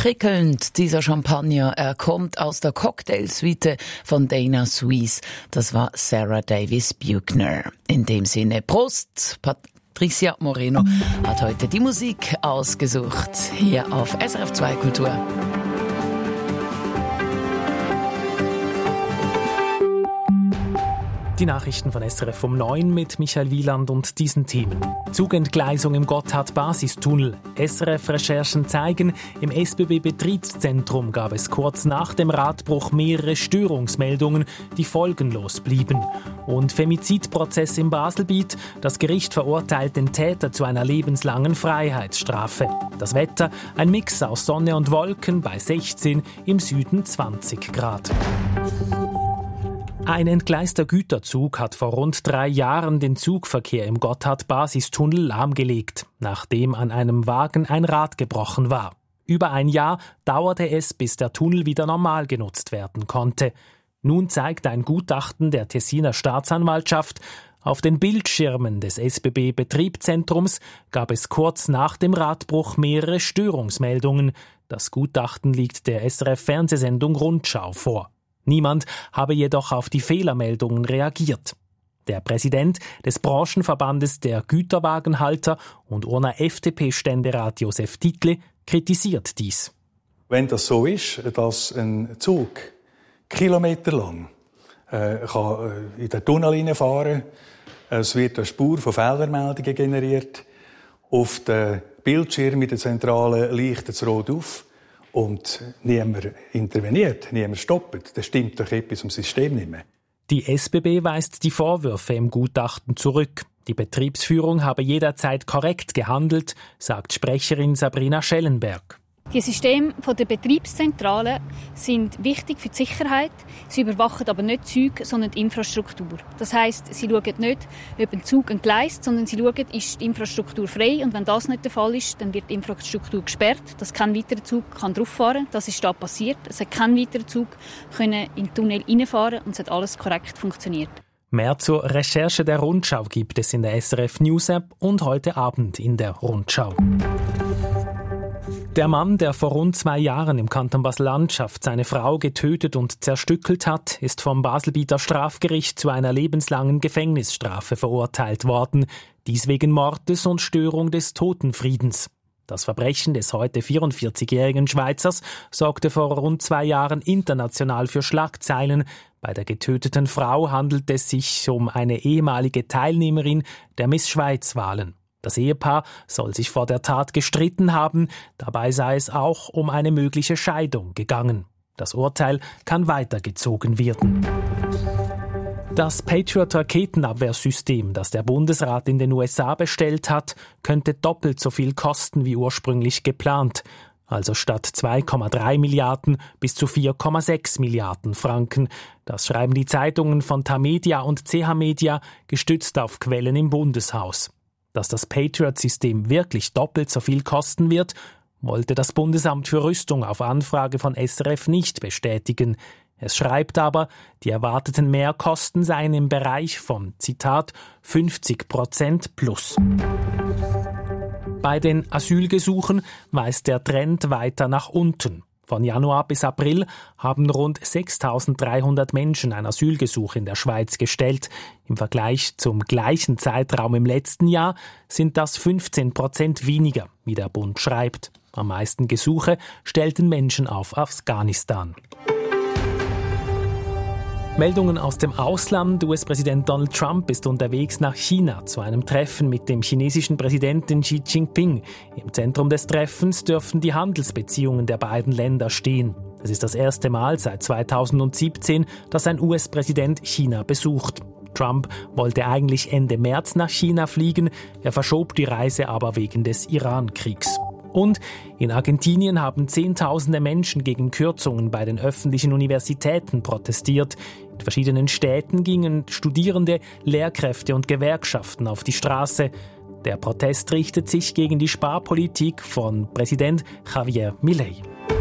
prickelnd, dieser Champagner. Er kommt aus der Cocktailsuite von Dana Suisse. Das war Sarah Davis Buckner. In dem Sinne, Prost! Patricia Moreno hat heute die Musik ausgesucht. Hier auf SRF 2 Kultur. Die Nachrichten von SRF um 9 mit Michael Wieland und diesen Themen. Zugentgleisung im Gotthard-Basistunnel. SRF-Recherchen zeigen, im SBB-Betriebszentrum gab es kurz nach dem Radbruch mehrere Störungsmeldungen, die folgenlos blieben. Und Femizidprozess im Baselbiet. Das Gericht verurteilt den Täter zu einer lebenslangen Freiheitsstrafe. Das Wetter, ein Mix aus Sonne und Wolken bei 16, im Süden 20 Grad. Ein entgleister Güterzug hat vor rund 3 Jahren den Zugverkehr im Gotthard-Basistunnel lahmgelegt, nachdem an einem Wagen ein Rad gebrochen war. Über ein Jahr dauerte es, bis der Tunnel wieder normal genutzt werden konnte. Nun zeigt ein Gutachten der Tessiner Staatsanwaltschaft, auf den Bildschirmen des SBB-Betriebszentrums gab es kurz nach dem Radbruch mehrere Störungsmeldungen. Das Gutachten liegt der SRF-Fernsehsendung Rundschau vor. Niemand habe jedoch auf die Fehlermeldungen reagiert. Der Präsident des Branchenverbandes der Güterwagenhalter und Urner FDP-Ständerat Josef Tittli kritisiert dies. Wenn das so ist, dass ein Zug kilometerlang kann in den Tunnel hineinfahren kann, es wird eine Spur von Fehlermeldungen generiert, auf den Bildschirmen in der Zentrale leuchtet es rot auf, und niemand interveniert, niemand stoppt, dann stimmt doch etwas im System nicht mehr. Die SBB weist die Vorwürfe im Gutachten zurück. Die Betriebsführung habe jederzeit korrekt gehandelt, sagt Sprecherin Sabrina Schellenberg. Die Systeme der Betriebszentrale sind wichtig für die Sicherheit. Sie überwachen aber nicht die Züge, sondern die Infrastruktur. Das heisst, sie schauen nicht, ob ein Zug entgleist, sondern sie schauen, ist die Infrastruktur frei. Und wenn das nicht der Fall ist, dann wird die Infrastruktur gesperrt, dass kein weiterer Zug drauf fahren kann. Das ist da passiert. Es hat kein weiterer Zug in den Tunnel reinfahren und es hat alles korrekt funktioniert. Mehr zur Recherche der Rundschau gibt es in der SRF News App und heute Abend in der Rundschau. Der Mann, der vor rund 2 Jahren im Kanton Basel-Landschaft seine Frau getötet und zerstückelt hat, ist vom Baselbieter Strafgericht zu einer lebenslangen Gefängnisstrafe verurteilt worden. Dies wegen Mordes und Störung des Totenfriedens. Das Verbrechen des heute 44-jährigen Schweizers sorgte vor rund 2 Jahren international für Schlagzeilen. Bei der getöteten Frau handelt es sich um eine ehemalige Teilnehmerin der Miss Schweiz-Wahlen. Das Ehepaar soll sich vor der Tat gestritten haben, dabei sei es auch um eine mögliche Scheidung gegangen. Das Urteil kann weitergezogen werden. Das Patriot-Raketenabwehrsystem, das der Bundesrat in den USA bestellt hat, könnte doppelt so viel kosten wie ursprünglich geplant. Also statt 2,3 Milliarden bis zu 4,6 Milliarden Franken. Das schreiben die Zeitungen von Tamedia und CH Media, gestützt auf Quellen im Bundeshaus. Dass das Patriot-System wirklich doppelt so viel kosten wird, wollte das Bundesamt für Rüstung auf Anfrage von SRF nicht bestätigen. Es schreibt aber, die erwarteten Mehrkosten seien im Bereich von, Zitat, 50% plus. Bei den Asylgesuchen weist der Trend weiter nach unten. Von Januar bis April haben rund 6.300 Menschen ein Asylgesuch in der Schweiz gestellt. Im Vergleich zum gleichen Zeitraum im letzten Jahr sind das 15% weniger, wie der Bund schreibt. Am meisten Gesuche stellten Menschen auf Afghanistan. Meldungen aus dem Ausland. US-Präsident Donald Trump ist unterwegs nach China zu einem Treffen mit dem chinesischen Präsidenten Xi Jinping. Im Zentrum des Treffens dürften die Handelsbeziehungen der beiden Länder stehen. Es ist das erste Mal seit 2017, dass ein US-Präsident China besucht. Trump wollte eigentlich Ende März nach China fliegen, er verschob die Reise aber wegen des Iran-Kriegs. Und in Argentinien haben Zehntausende Menschen gegen Kürzungen bei den öffentlichen Universitäten protestiert. In verschiedenen Städten gingen Studierende, Lehrkräfte und Gewerkschaften auf die Straße. Der Protest richtet sich gegen die Sparpolitik von Präsident Javier Milei.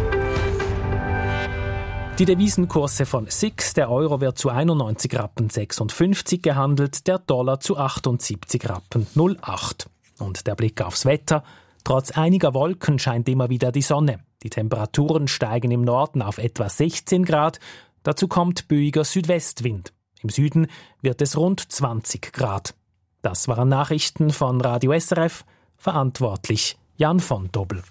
Die Devisenkurse von SIX, der Euro wird zu 91 Rappen 56 gehandelt, der Dollar zu 78 Rappen 08. Und der Blick aufs Wetter. Trotz einiger Wolken scheint immer wieder die Sonne. Die Temperaturen steigen im Norden auf etwa 16 Grad. Dazu kommt böiger Südwestwind. Im Süden wird es rund 20 Grad. Das waren Nachrichten von Radio SRF. Verantwortlich Jan von Dobbel.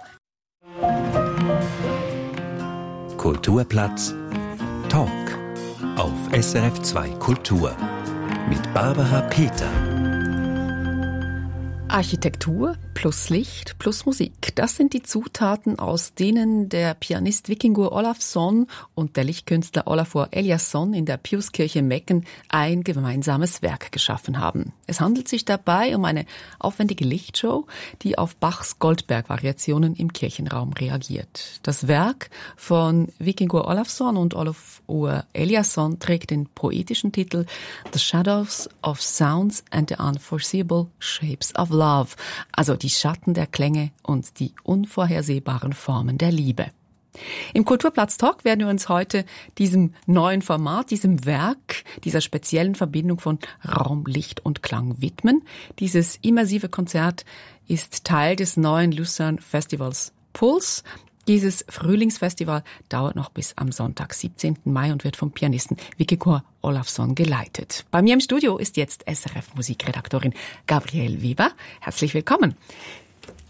Kulturplatz Talk auf SRF 2 Kultur mit Barbara Peter. Architektur plus Licht plus Musik. Das sind die Zutaten, aus denen der Pianist Víkingur Ólafsson und der Lichtkünstler Ólafur Eliasson in der Piuskirche Mecken ein gemeinsames Werk geschaffen haben. Es handelt sich dabei um eine aufwendige Lichtshow, die auf Bachs Goldberg-Variationen im Kirchenraum reagiert. Das Werk von Víkingur Ólafsson und Ólafur Eliasson trägt den poetischen Titel The Shadows of Sounds and the Unforeseeable Shapes of Love, also die Schatten der Klänge und die unvorhersehbaren Formen der Liebe. Im Kulturplatz Talk werden wir uns heute diesem neuen Format, diesem Werk, dieser speziellen Verbindung von Raum, Licht und Klang widmen. Dieses immersive Konzert ist Teil des neuen Lucerne Festivals Pulse. Dieses Frühlingsfestival dauert noch bis am Sonntag, 17. Mai und wird vom Pianisten Víkingur Ólafsson geleitet. Bei mir im Studio ist jetzt SRF-Musikredaktorin Gabrielle Weber. Herzlich willkommen.